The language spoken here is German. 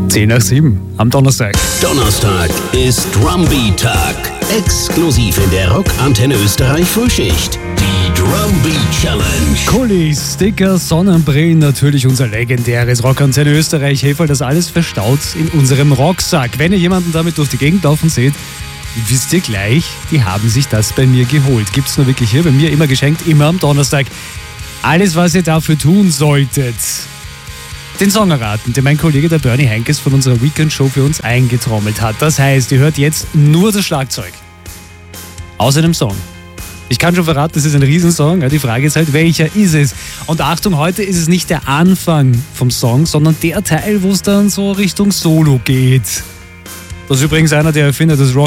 10:07 am Donnerstag. Donnerstag ist Drumbeat-Tag. Exklusiv in der Rockantenne Österreich Frühschicht. Die Drumbeat Challenge. Kulis, Sticker, Sonnenbrillen, natürlich unser legendäres Rockantenne Österreich Heferl, das alles verstaut in unserem Rocksack. Wenn ihr jemanden damit durch die Gegend laufen seht, wisst ihr gleich, die haben sich das bei mir geholt. Gibt's nur wirklich hier bei mir, immer geschenkt, immer am Donnerstag. Alles, was ihr dafür tun solltet, den Song erraten, den mein Kollege der Bernie Heinkes von unserer Weekend-Show für uns eingetrommelt hat. Das heißt, ihr hört jetzt nur das Schlagzeug aus einem Song. Ich kann schon verraten, das ist ein Riesensong. Die Frage ist halt, welcher ist es? Und Achtung, heute ist es nicht der Anfang vom Song, sondern der Teil, wo es dann so Richtung Solo geht. Das ist übrigens einer der Erfinder des Rock